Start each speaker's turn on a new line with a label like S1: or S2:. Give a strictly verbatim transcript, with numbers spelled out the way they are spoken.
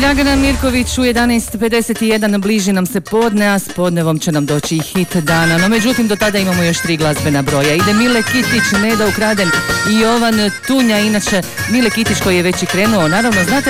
S1: Dragana Mirković u jedanaest pedeset jedan bliži nam se podne, a s podnevom će nam doći i hit dana. No međutim, do tada imamo još tri glazbena broja. Ide Mile Kitić, Neda Ukraden i Jovan Tunja. Inače, Mile Kitić koji je već i krenuo, naravno, znate